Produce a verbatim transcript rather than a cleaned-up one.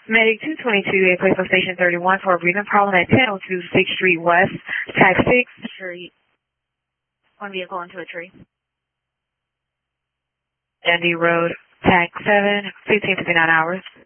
Medic two twenty-two, a place on station thirty-one for a breathing problem at ten oh two sixth Street West, Tag sixth Street. One vehicle into a tree. Dundee Road, Tag seven, fifteen fifty-nine hours.